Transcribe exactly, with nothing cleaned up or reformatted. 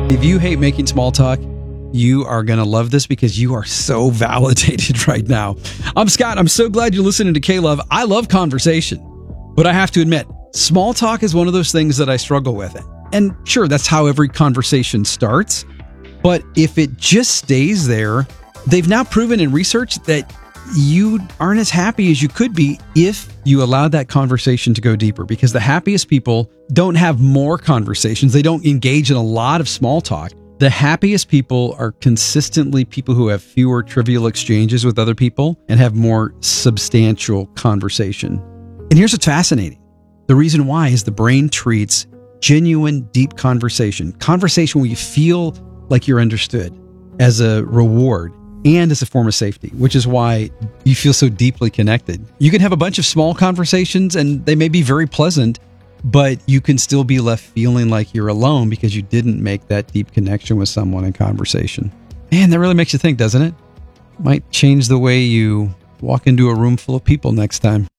If you hate making small talk, you are going to love this because you are so validated right now. I'm Scott. I'm so glad you're listening to K-Love. I love conversation, but I have to admit, small talk is one of those things that I struggle with. And sure, that's how every conversation starts. But if it just stays there, they've now proven in research that you aren't as happy as you could be if you allowed that conversation to go deeper, because the happiest people don't have more conversations. They don't engage in a lot of small talk. The happiest people are consistently people who have fewer trivial exchanges with other people and have more substantial conversation. And here's what's fascinating. The reason why is the brain treats genuine, deep conversation, conversation where you feel like you're understood, as a reward and as a form of safety, which is why you feel so deeply connected. You can have a bunch of small conversations and they may be very pleasant, but you can still be left feeling like you're alone because you didn't make that deep connection with someone in conversation. Man, that really makes you think, doesn't it? Might change the way you walk into a room full of people next time.